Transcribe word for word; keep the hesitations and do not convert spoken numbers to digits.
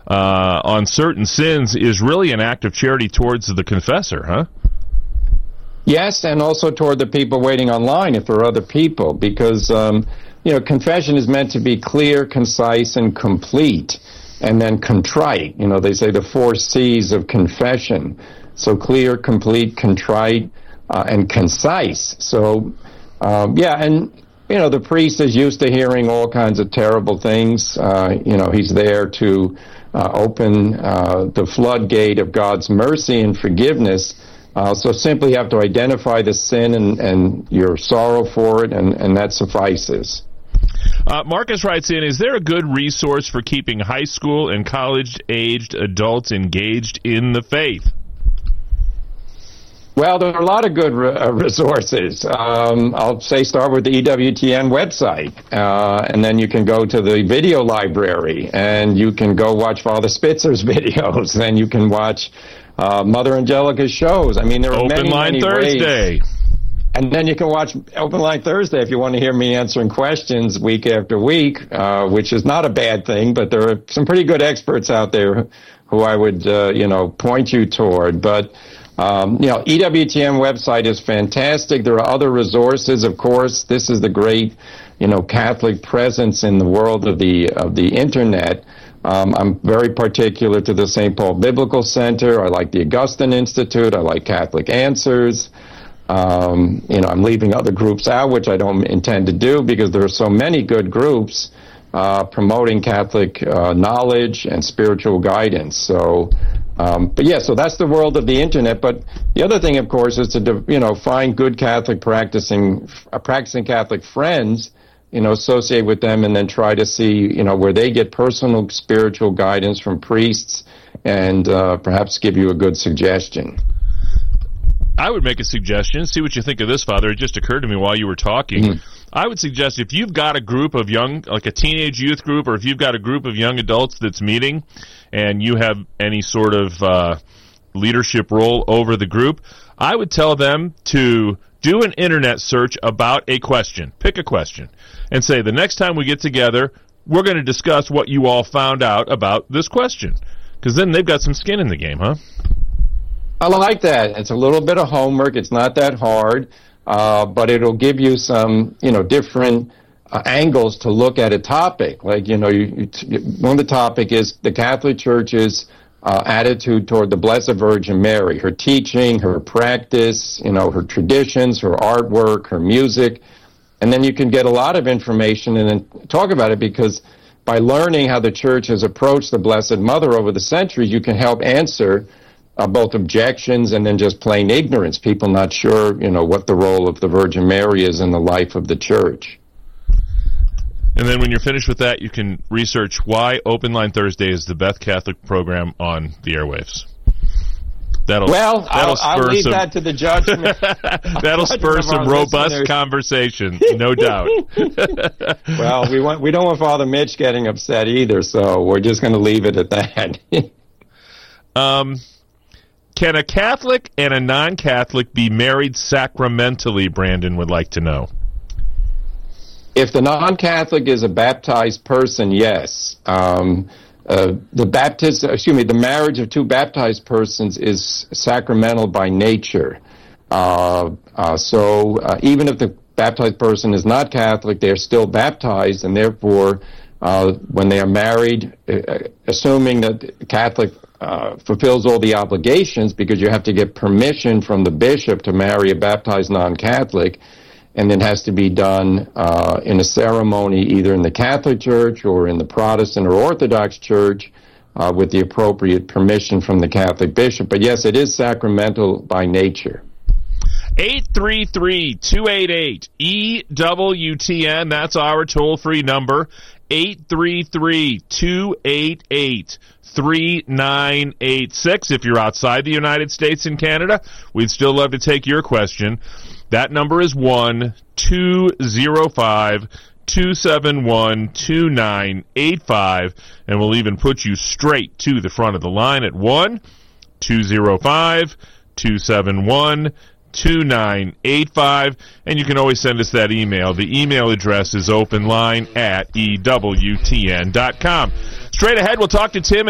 uh, on certain sins is really an act of charity towards the confessor, huh? Yes, and also toward the people waiting online if there are other people, because, um, you know, confession is meant to be clear, concise, and complete, and then contrite. You know, they say the four C's of confession. So clear, complete, contrite, uh, and concise. So, um, yeah, and, you know, the priest is used to hearing all kinds of terrible things. Uh, you know, he's there to uh, open uh, the floodgate of God's mercy and forgiveness. Uh, so simply have to identify the sin and, and your sorrow for it, and, and that suffices. Uh, Marcus writes in, is there a good resource for keeping high school and college-aged adults engaged in the faith? Well, there are a lot of good re- uh, resources. Um, I'll say start with the E W T N website, uh, and then you can go to the video library, and you can go watch Father Spitzer's videos, and you can watch uh, Mother Angelica's shows. I mean, there are Open many, Line many Thursday. ways. And then you can watch Open Line Thursday if you want to hear me answering questions week after week, uh, which is not a bad thing, but there are some pretty good experts out there who I would, uh, you know, point you toward. But Um, you know, E W T N website is fantastic. There are other resources, of course. This is the great, you know, Catholic presence in the world of the of the Internet. Um, I'm very particular to the Saint Paul Biblical Center. I like the Augustine Institute. I like Catholic Answers. Um, you know, I'm leaving other groups out, which I don't intend to do because there are so many good groups uh, promoting Catholic uh, knowledge and spiritual guidance. So. Um, but yeah, so that's the world of the Internet. But the other thing, of course, is to, you know, find good Catholic practicing, uh, practicing Catholic friends, you know, associate with them and then try to see, you know, where they get personal spiritual guidance from priests and uh, perhaps give you a good suggestion. I would make a suggestion. See what you think of this, Father. It just occurred to me while you were talking. Mm-hmm. I would suggest if you've got a group of young, like a teenage youth group, or if you've got a group of young adults that's meeting and you have any sort of uh, leadership role over the group, I would tell them to do an Internet search about a question. Pick a question and say, the next time we get together, we're going to discuss what you all found out about this question. Because then they've got some skin in the game, huh? I like that. It's a little bit of homework. It's not that hard, uh, but it'll give you some, you know, different uh, angles to look at a topic. Like, you know, you, you, one of the topic is the Catholic Church's uh, attitude toward the Blessed Virgin Mary, her teaching, her practice, you know, her traditions, her artwork, her music. And then you can get a lot of information and then talk about it, because by learning how the Church has approached the Blessed Mother over the centuries, you can help answer Uh, both objections and then just plain ignorance, people not sure, you know, what the role of the Virgin Mary is in the life of the Church. And then when you're finished with that, you can research why Open Line Thursday is the best Catholic program on the airwaves. That'll, well, that'll I'll, I'll leave some, that to the judgment. That'll spur some robust listeners. Conversation, no doubt. Well, we want we don't want Father Mitch getting upset either, so we're just going to leave it at that. um. Can a Catholic and a non-Catholic be married sacramentally, Brandon would like to know. If the non-Catholic is a baptized person, yes. Um, uh, the baptism, excuse me, the marriage of two baptized persons is sacramental by nature. Uh, uh, so uh, even if the baptized person is not Catholic, they're still baptized, and therefore, uh, when they are married, uh, assuming that the Catholic Uh, fulfills all the obligations, because you have to get permission from the bishop to marry a baptized non-Catholic, and it has to be done uh, in a ceremony either in the Catholic Church or in the Protestant or Orthodox Church uh, with the appropriate permission from the Catholic bishop. But yes, it is sacramental by nature. eight three three, two eight eight, E W T N, that's our toll-free number, eight three three, two eight eight, three nine eight six. If you're outside the United States and Canada, we'd still love to take your question. That number is one two zero five, two seven one, two nine eight five, and we'll even put you straight to the front of the line at one two zero five, two seven one, two nine eight five, and you can always send us that email. The email address is openline at E W T N dot com. Straight ahead, we'll talk to Tim